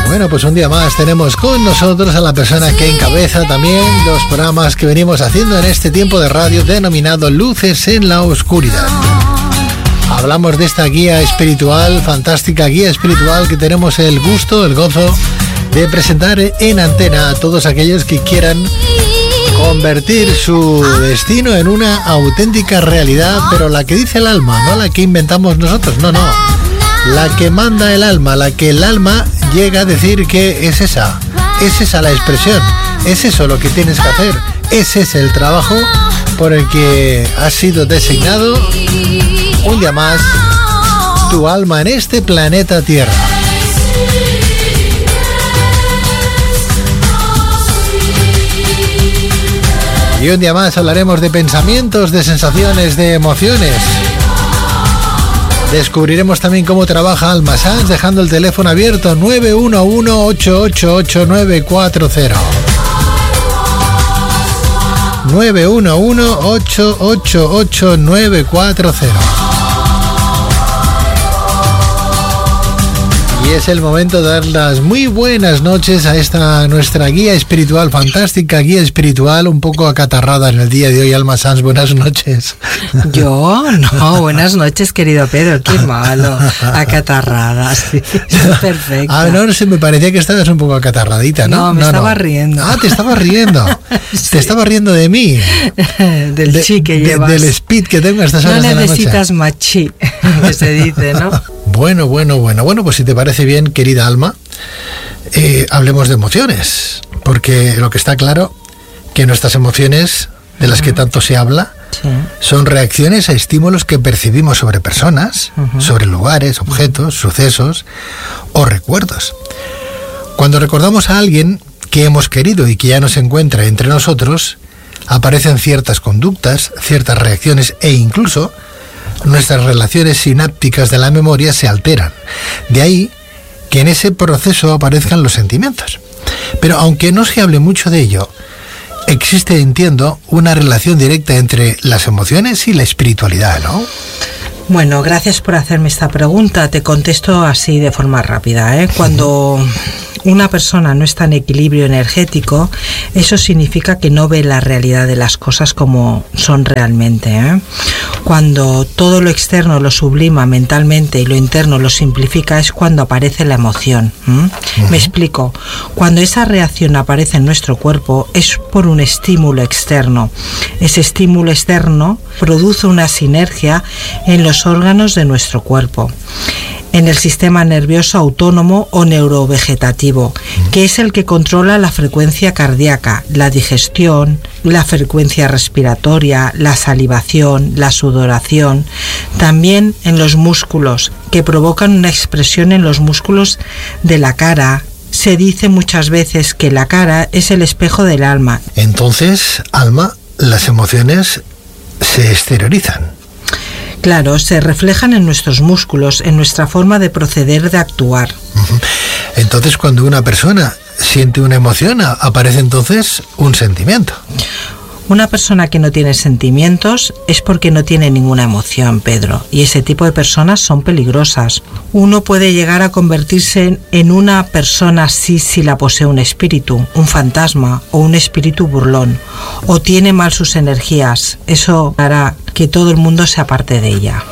Bueno, pues un día más tenemos con nosotros a la persona que encabeza también los programas que venimos haciendo en este tiempo de radio denominado Luces en la Oscuridad. Hablamos de esta guía espiritual, fantástica guía espiritual que tenemos el gusto, el gozo de presentar en antena a todos aquellos que quieran convertir su destino en una auténtica realidad, pero la que dice el alma, no la que inventamos nosotros, no. La que manda el alma, la que el alma llega a decir que es esa la expresión, es eso lo que tienes que hacer, ese es el trabajo por el que has sido designado un día más tu alma en este planeta Tierra. Y un día más hablaremos de pensamientos, de sensaciones, de emociones. Descubriremos también cómo trabaja Alma Sans, dejando el teléfono abierto 911-888-940. 911-888-940. Y es el momento de dar las muy buenas noches a esta nuestra guía espiritual, fantástica guía espiritual, un poco acatarrada en el día de hoy. Alma Sans, buenas noches. Yo, no, buenas noches, querido Pedro, qué malo, acatarrada, sí, perfecto. No sé, me parecía que estabas un poco acatarradita, ¿no? No, me estaba riendo. Te estabas riendo. Sí. Te estaba riendo de mí. Del chi que llevas. Del speed que tengo a estas horas de la noche. No necesitas más chi, que se dice, ¿no? Bueno, pues si te parece bien, querida Alma, hablemos de emociones, porque lo que está claro que nuestras emociones, de las que tanto se habla, son reacciones a estímulos que percibimos sobre personas, sobre lugares, objetos, sucesos o recuerdos. Cuando recordamos a alguien que hemos querido y que ya no se encuentra entre nosotros, aparecen ciertas conductas, ciertas reacciones e incluso nuestras relaciones sinápticas de la memoria se alteran. De ahí que en ese proceso aparezcan los sentimientos. Pero aunque no se hable mucho de ello, existe, entiendo, una relación directa entre las emociones y la espiritualidad, ¿no? Bueno, gracias por hacerme esta pregunta. Te contesto así de forma rápida, ¿eh? Cuando una persona no está en equilibrio energético, eso significa que no ve la realidad de las cosas como son realmente, ¿eh? Cuando todo lo externo lo sublima mentalmente y lo interno lo simplifica, es cuando aparece la emoción. Me explico. Cuando esa reacción aparece en nuestro cuerpo es por un estímulo externo. Ese estímulo externo produce una sinergia en los órganos de nuestro cuerpo, en el sistema nervioso autónomo o neurovegetativo, que es el que controla la frecuencia cardíaca, la digestión, la frecuencia respiratoria, la salivación, la sudoración, también en los músculos, que provocan una expresión en los músculos de la cara. Se dice muchas veces que la cara es el espejo del alma. Entonces, Alma, las emociones se exteriorizan. Claro, se reflejan en nuestros músculos, en nuestra forma de proceder, de actuar. Entonces, cuando una persona siente una emoción, aparece entonces un sentimiento. Una persona que no tiene sentimientos es porque no tiene ninguna emoción, Pedro, y ese tipo de personas son peligrosas. Uno puede llegar a convertirse en una persona así si la posee un espíritu, un fantasma o un espíritu burlón, o tiene mal sus energías. Eso hará que todo el mundo se aparte de ella.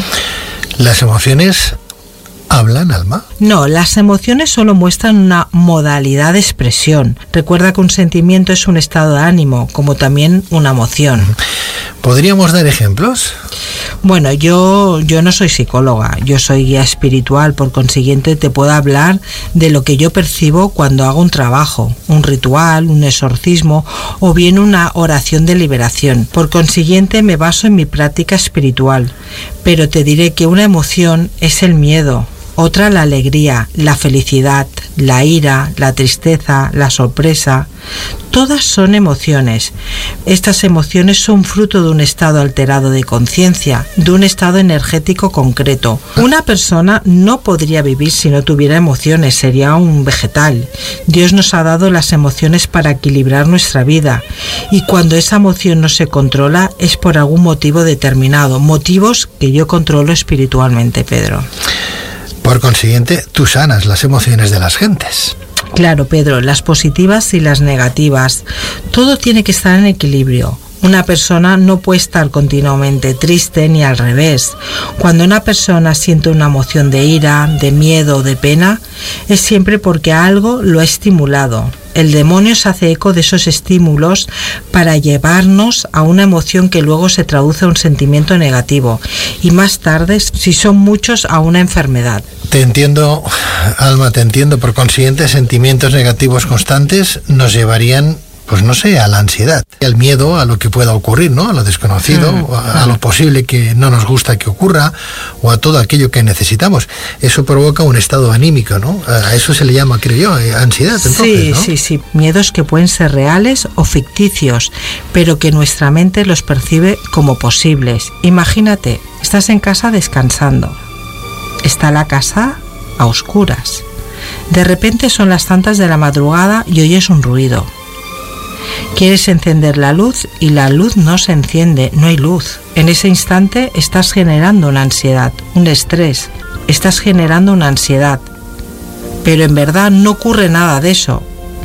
¿Las emociones hablan, Alma? No, las emociones solo muestran una modalidad de expresión. Recuerda que un sentimiento es un estado de ánimo, como también una emoción. ¿Podríamos dar ejemplos? Bueno, yo no soy psicóloga, yo soy guía espiritual, por consiguiente te puedo hablar de lo que yo percibo cuando hago un trabajo, un ritual, un exorcismo o bien una oración de liberación. Por consiguiente me baso en mi práctica espiritual, pero te diré que una emoción es el miedo, otra la alegría, la felicidad, la ira, la tristeza, la sorpresa. Todas son emociones. Estas emociones son fruto de un estado alterado de conciencia, de un estado energético concreto. Una persona no podría vivir si no tuviera emociones, sería un vegetal. Dios nos ha dado las emociones para equilibrar nuestra vida, y cuando esa emoción no se controla es por algún motivo determinado, motivos que yo controlo espiritualmente, Pedro. Por consiguiente, tú sanas las emociones de las gentes. Claro, Pedro, las positivas y las negativas. Todo tiene que estar en equilibrio. Una persona no puede estar continuamente triste ni al revés. Cuando una persona siente una emoción de ira, de miedo o de pena, es siempre porque algo lo ha estimulado. El demonio se hace eco de esos estímulos para llevarnos a una emoción que luego se traduce a un sentimiento negativo y más tarde, si son muchos, a una enfermedad. Te entiendo, Alma, te entiendo. Por consiguiente, sentimientos negativos constantes nos llevarían, pues no sé, a la ansiedad, al miedo a lo que pueda ocurrir, ¿no? A lo desconocido, a lo posible que no nos gusta que ocurra, o a todo aquello que necesitamos. Eso provoca un estado anímico, ¿no? A eso se le llama, creo yo, ansiedad, entonces, sí, ¿no? Sí. Miedos que pueden ser reales o ficticios, pero que nuestra mente los percibe como posibles. Imagínate, estás en casa descansando. Está la casa a oscuras. De repente son las tantas de la madrugada y oyes un ruido. Quieres encender la luz y la luz no se enciende, no hay luz. En ese instante estás generando una ansiedad, un estrés, estás generando una ansiedad. Pero en verdad no ocurre nada de eso.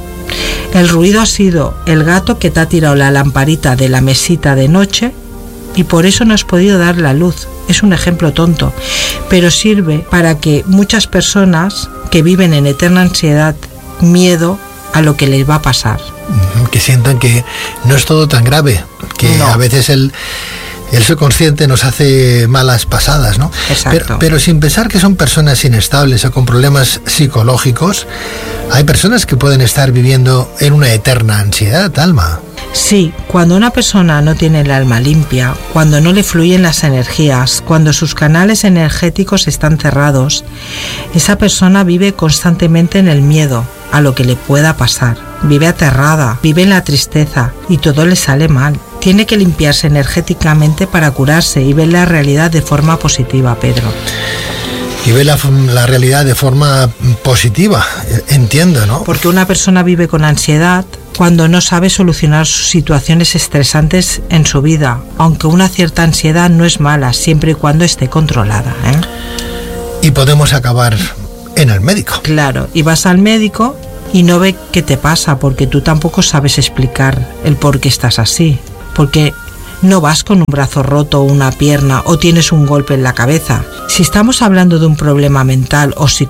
El ruido ha sido el gato que te ha tirado la lamparita de la mesita de noche y por eso no has podido dar la luz. Es un ejemplo tonto, pero sirve para que muchas personas que viven en eterna ansiedad, miedo a lo que les va a pasar. Que sientan que no es todo tan grave, que no. A veces el subconsciente nos hace malas pasadas, ¿no? Exacto. Pero sin pensar que son personas inestables o con problemas psicológicos, hay personas que pueden estar viviendo en una eterna ansiedad, Alma. Sí, cuando una persona no tiene el alma limpia, cuando no le fluyen las energías, cuando sus canales energéticos están cerrados, esa persona vive constantemente en el miedo a lo que le pueda pasar. Vive aterrada, vive en la tristeza y todo le sale mal. Tiene que limpiarse energéticamente para curarse y ver la realidad de forma positiva, Pedro. Y ve la realidad de forma positiva, entiendo, ¿no? Porque una persona vive con ansiedad cuando no sabe solucionar sus situaciones estresantes en su vida, aunque una cierta ansiedad no es mala, siempre y cuando esté controlada, ¿eh? Y podemos acabar en el médico. Claro, y vas al médico y no ve qué te pasa, porque tú tampoco sabes explicar el por qué estás así, porque no vas con un brazo roto o una pierna o tienes un golpe en la cabeza. Si estamos hablando de un problema mental o